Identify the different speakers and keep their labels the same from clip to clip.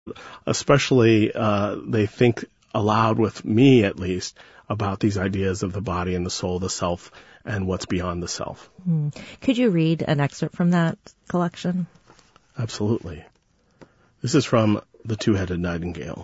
Speaker 1: especially they think aloud with me at least about these ideas of the body and the soul, the self, and what's beyond the self.
Speaker 2: Could you read an excerpt from that collection?
Speaker 1: Absolutely. This is from The Two-Headed Nightingale.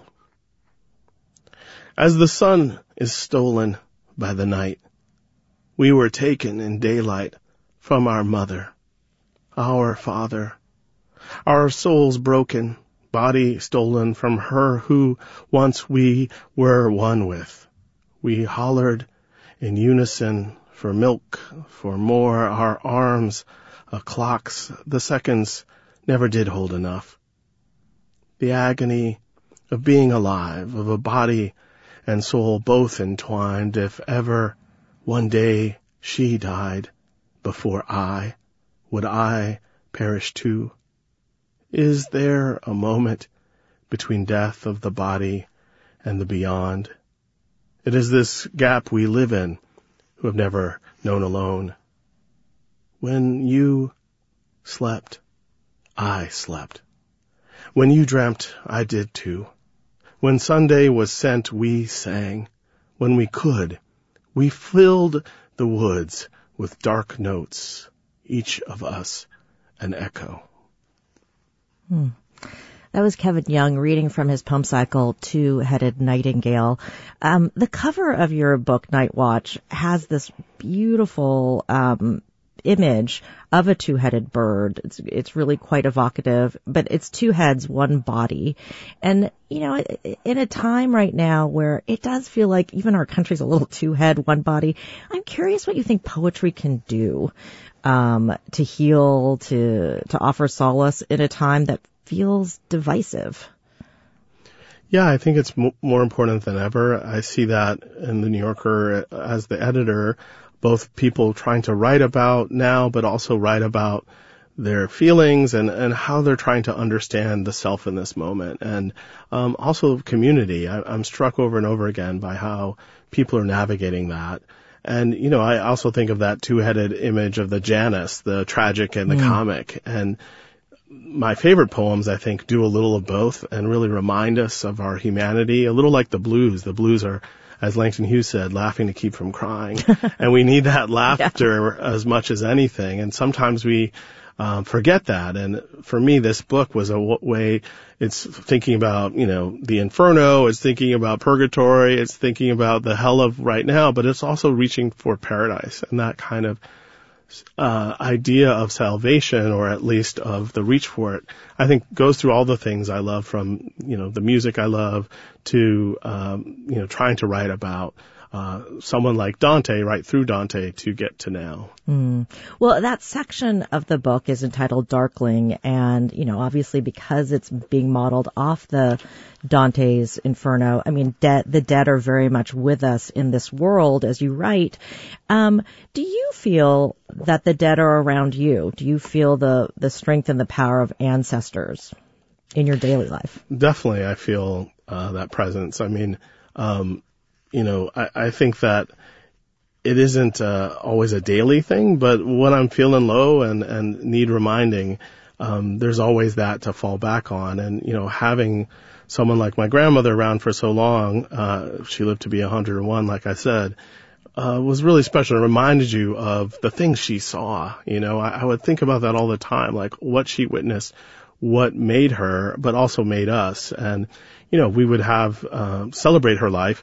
Speaker 1: As the sun is stolen by the night, we were taken in daylight from our mother, our father, our souls broken, body stolen from her who once we were one with. We hollered in unison for milk, for more, our arms, clocks, the seconds never did hold enough. The agony of being alive, of a body and soul both entwined, if ever one day she died before I, would I perish too? Is there a moment between death of the body and the beyond? It is this gap we live in, who have never known alone. When you slept, I slept. When you dreamt, I did too. When Sunday was sent, we sang. When we could, we filled the woods with dark notes, each of us an echo.
Speaker 2: That was Kevin Young reading from his poem cycle, Two-Headed Nightingale. The cover of your book, Night Watch, has this beautiful image of a two-headed bird. It's really quite evocative, but it's two heads, one body. And, you know, in a time right now where it does feel like even our country's a little two-head, one body, I'm curious what you think poetry can do to heal, to offer solace in a time that feels divisive.
Speaker 1: Yeah, I think it's more important than ever. I see that in the New Yorker as the editor, both people trying to write about now, but also write about their feelings and how they're trying to understand the self in this moment. And also community. I'm struck over and over again by how people are navigating that. And, you know, I also think of that two-headed image of the Janus, the tragic and the comic. And my favorite poems, I think, do a little of both and really remind us of our humanity, a little like the blues. The blues are, as Langston Hughes said, laughing to keep from crying. And we need that laughter as much as anything. And sometimes we forget that. And for me, this book was a way, it's thinking about, you know, the inferno, it's thinking about purgatory, it's thinking about the hell of right now, but it's also reaching for paradise. And that kind of idea of salvation, or at least of the reach for it, I think goes through all the things I love, from, you know, the music I love to, you know, trying to write about someone like Dante, right through Dante to get to now.
Speaker 2: Well, that section of the book is entitled Darkling, and, you know, obviously because it's being modeled off the Dante's Inferno, I mean, the dead are very much with us in this world, as you write. Do you feel that the dead are around you? Do you feel the strength and the power of ancestors in your daily life?
Speaker 1: Definitely, I feel that presence. I mean, you know, I think that it isn't always a daily thing, but when I'm feeling low and need reminding, there's always that to fall back on. And, you know, having someone like my grandmother around for so long, she lived to be 101, like I said, was really special. It reminded you of the things she saw. You know, I would think about that all the time, like what she witnessed, what made her, but also made us. And, you know, we would have, celebrate her life,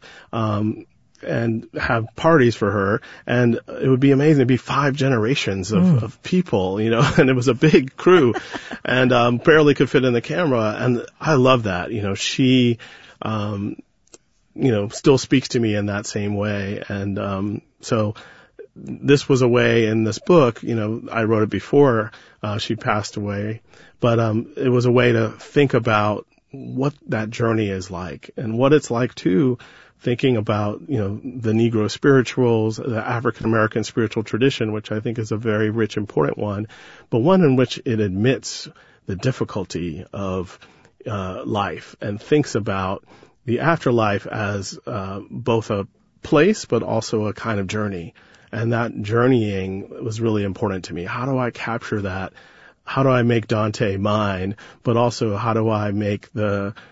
Speaker 1: and have parties for her, and it would be amazing. It'd be 5 generations of people, you know, and it was a big crew, and barely could fit in the camera. And I love that. You know, she, you know, still speaks to me in that same way. And so this was a way in this book, you know, I wrote it before she passed away, but it was a way to think about what that journey is like, and what it's like too, thinking about, you know, the Negro spirituals, the African American spiritual tradition, which I think is a very rich, important one, but one in which it admits the difficulty of life and thinks about the afterlife as both a place but also a kind of journey. And that journeying was really important to me. How do I capture that? How do I make Dante mine, but also how do I make the